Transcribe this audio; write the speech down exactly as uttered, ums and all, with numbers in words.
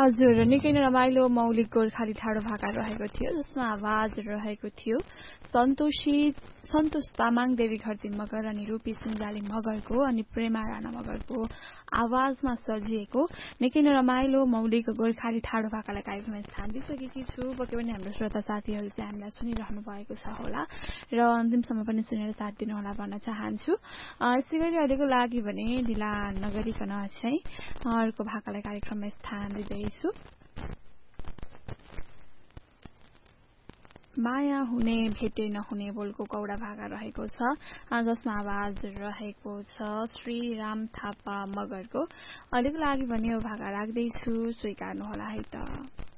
हजुर निकै नै रमाइलो मौलिक गोर्खाली ठाडो भाका रहेको थियो जसमा आवाज रहेको थियो सन्तोषी सन्तोष तामाङ देवी घरती मगर अनि रूपी सिंगाली मगरको अनि प्रेमा राणा मगरको आवाजमा सजिएको निकै नै रमाइलो मौलिक गोर्खाली ठाडो भाकालाई कार्यक्रममा स्थान दिइसकेकी छु। पक्कै पनि हाम्रो श्रोता साथीहरू चाहिँ हामीलाई सुनिरहनु भएको छ होला र अन्तिमसम्म पनि सुनेर साथ दिनुहोला भन्न चाहन्छु। यसै गरी अहिलेको लागि भने ढिला नगरिकन चाहिँ अर्को भाकालाई कार्यक्रममा स्थान दिँदैछु। माया हुने भेटे नहुने बोलको कौडा भाका रहेको छ जसमा आवाज रहेको छ श्री राम थापा मगरको। अहिलेको लागि भने यो भाका राख्दैछु, स्वीकार्नुहोला है त।